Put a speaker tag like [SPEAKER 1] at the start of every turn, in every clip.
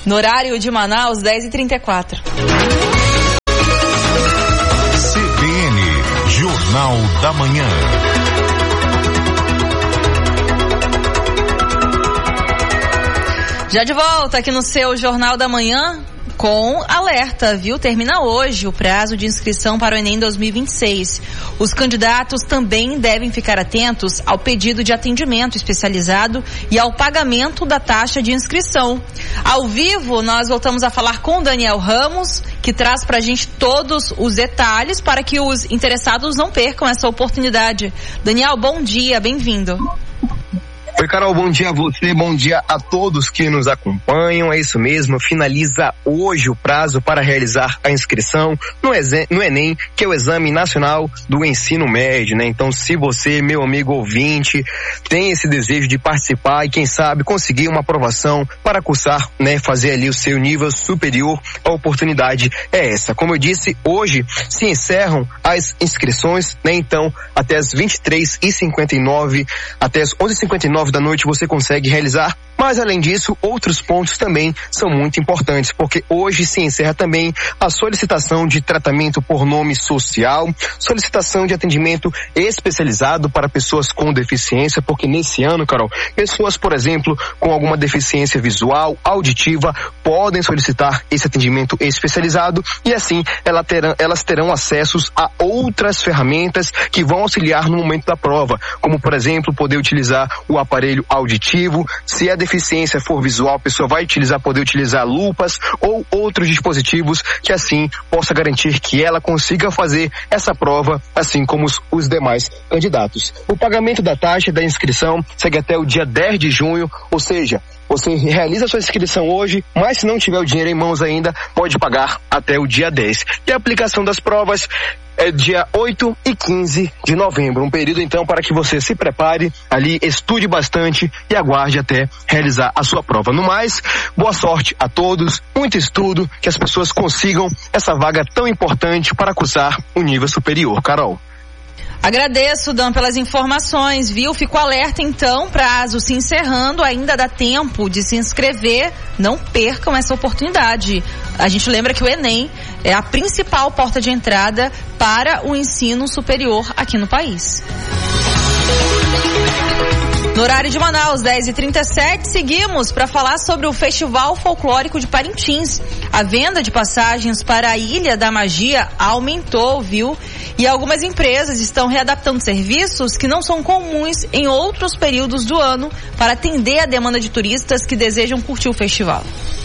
[SPEAKER 1] No horário de Manaus, 10h34.
[SPEAKER 2] CBN, Jornal da Manhã.
[SPEAKER 1] Já de volta aqui no seu Jornal da Manhã com alerta, viu? Termina hoje o prazo de inscrição para o Enem 2026. Os candidatos também devem ficar atentos ao pedido de atendimento especializado e ao pagamento da taxa de inscrição. Ao vivo, nós voltamos a falar com o Daniel Ramos, que traz pra gente todos os detalhes para que os interessados não percam essa oportunidade. Daniel, bom dia, bem-vindo.
[SPEAKER 3] Oi, Carol, bom dia a você, bom dia a todos que nos acompanham. É isso mesmo, finaliza hoje o prazo para realizar a inscrição no Enem, que é o Exame Nacional do Ensino Médio, né? Então, se você, meu amigo ouvinte, tem esse desejo de participar e, quem sabe, conseguir uma aprovação para cursar, né, fazer ali o seu nível superior, a oportunidade é essa. Como eu disse, hoje se encerram as inscrições, né? Então, até as 23h59, até as 11h59 da noite você consegue realizar, mas além disso, outros pontos também são muito importantes, porque hoje se encerra também a solicitação de tratamento por nome social, solicitação de atendimento especializado para pessoas com deficiência, porque nesse ano, Carol, pessoas, por exemplo, com alguma deficiência visual, auditiva, podem solicitar esse atendimento especializado e assim elas terão acessos a outras ferramentas que vão auxiliar no momento da prova, como por exemplo, poder utilizar o aparelho auditivo. Se a deficiência for visual, a pessoa vai poder utilizar lupas ou outros dispositivos que assim possa garantir que ela consiga fazer essa prova, assim como os demais candidatos. O pagamento da taxa da inscrição segue até o dia 10 de junho, ou seja, você realiza a sua inscrição hoje, mas se não tiver o dinheiro em mãos ainda, pode pagar até o dia 10. E a aplicação das provas é dia 8 e 15 de novembro. Um período, então, para que você se prepare ali, estude bastante e aguarde até realizar a sua prova. No mais, boa sorte a todos, muito estudo, que as pessoas consigam essa vaga tão importante para cursar o nível superior. Carol.
[SPEAKER 1] Agradeço, Dan, pelas informações, viu? Fico alerta, então, prazo se encerrando, ainda dá tempo de se inscrever, não percam essa oportunidade. A gente lembra que o Enem é a principal porta de entrada para o ensino superior aqui no país. No horário de Manaus, 10h37, seguimos para falar sobre o Festival Folclórico de Parintins. A venda de passagens para a Ilha da Magia aumentou, viu? E algumas empresas estão readaptando serviços que não são comuns em outros períodos do ano para atender a demanda de turistas que desejam curtir o festival.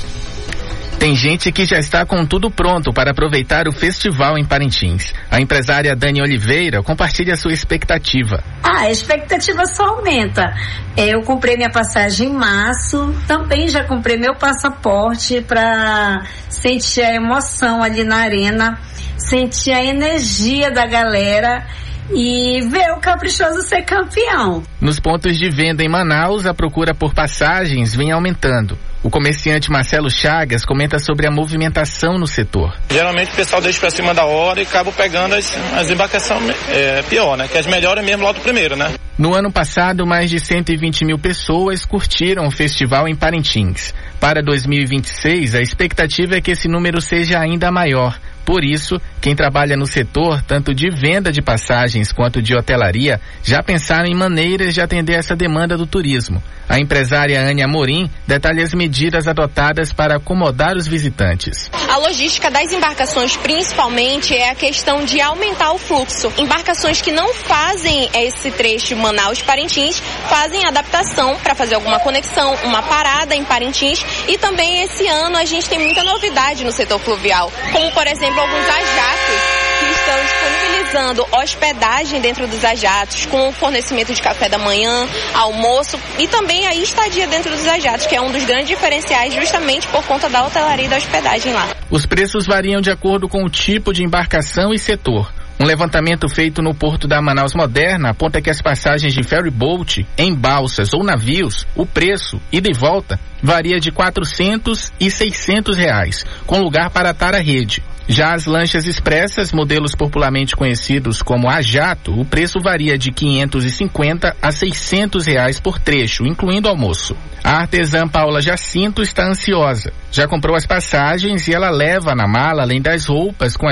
[SPEAKER 4] Tem gente que já está com tudo pronto para aproveitar o festival em Parintins. A empresária Dani Oliveira compartilha sua expectativa.
[SPEAKER 5] A expectativa só aumenta. Eu comprei minha passagem em março, também já comprei meu passaporte para sentir a emoção ali na arena, sentir a energia da galera e ver o Caprichoso ser campeão.
[SPEAKER 4] Nos pontos de venda em Manaus, a procura por passagens vem aumentando. O comerciante Marcelo Chagas comenta sobre a movimentação no setor.
[SPEAKER 6] Geralmente o pessoal deixa pra cima da hora e acaba pegando as embarcações pior, né? Que as melhores é mesmo logo primeiro, né?
[SPEAKER 4] No ano passado, mais de 120 mil pessoas curtiram o festival em Parintins. Para 2026, a expectativa é que esse número seja ainda maior. Por isso, quem trabalha no setor, tanto de venda de passagens quanto de hotelaria, já pensaram em maneiras de atender essa demanda do turismo. A empresária Ania Amorim detalha as medidas adotadas para acomodar os visitantes.
[SPEAKER 7] A logística das embarcações, principalmente, é a questão de aumentar o fluxo. Embarcações que não fazem esse trecho Manaus-Parintins, fazem adaptação para fazer alguma conexão, uma parada em Parintins. E também esse ano a gente tem muita novidade no setor fluvial, como por exemplo alguns ajatos que estão disponibilizando hospedagem dentro dos ajatos, com fornecimento de café da manhã, almoço e também a estadia dentro dos ajatos, que é um dos grandes diferenciais justamente por conta da hotelaria e da hospedagem lá.
[SPEAKER 4] Os preços variam de acordo com o tipo de embarcação e setor. Um levantamento feito no porto da Manaus Moderna aponta que as passagens de ferryboat, em balsas ou navios, o preço, ida e volta, varia de R$ 400 e R$ 600, com lugar para atar a rede. Já as lanchas expressas, modelos popularmente conhecidos como a jato, o preço varia de R$ 550 a R$ 600 por trecho, incluindo almoço. A artesã Paula Jacinto está ansiosa. Já comprou as passagens e ela leva na mala, além das roupas, com